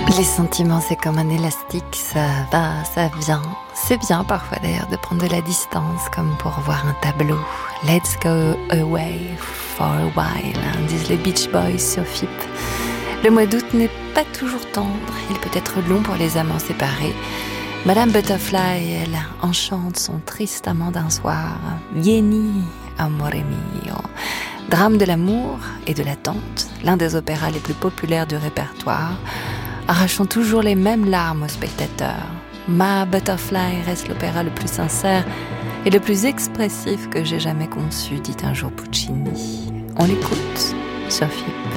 Les sentiments, c'est comme un élastique, ça va, ça vient. C'est bien parfois d'ailleurs de prendre de la distance, comme pour voir un tableau. Let's go away for a while, disent les Beach Boys sur FIP. Le mois d'août n'est pas toujours tendre, il peut être long pour les amants séparés. Madame Butterfly, elle enchante son triste amant d'un soir. Vieni, amore mio. Drame de l'amour et de l'attente, l'un des opéras les plus populaires du répertoire, arrachant toujours les mêmes larmes aux spectateurs. Ma Butterfly reste l'opéra le plus sincère et le plus expressif que j'ai jamais conçu, dit un jour Puccini. On l'écoute sur FIP.